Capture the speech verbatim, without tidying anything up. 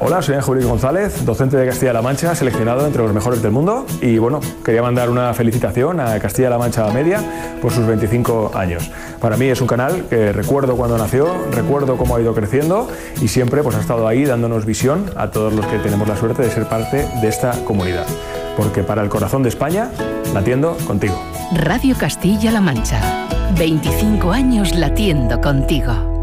Hola, soy Ángel Luis González, docente de Castilla-La Mancha, seleccionado entre los mejores del mundo. Y bueno, quería mandar una felicitación a Castilla-La Mancha Media por sus veinticinco años. Para mí es un canal que recuerdo cuando nació, recuerdo cómo ha ido creciendo y siempre pues, ha estado ahí dándonos visión a todos los que tenemos la suerte de ser parte de esta comunidad. Porque para el corazón de España, latiendo contigo. Radio Castilla-La Mancha. veinticinco años latiendo contigo.